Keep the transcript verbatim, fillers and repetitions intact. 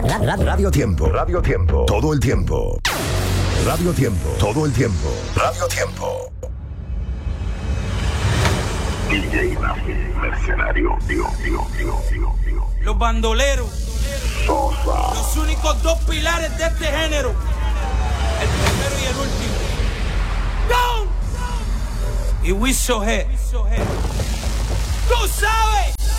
Radio Tiempo. Radio Tiempo. Todo el tiempo. Radio Tiempo. Todo el tiempo. Radio Tiempo. D J Nafi, mercenario, digo, digo, digo, digo, digo. Los bandoleros. Sosa. Los únicos dos pilares de este género. El primero y el último. ¡Go! Y Wiso G. Tú sabes.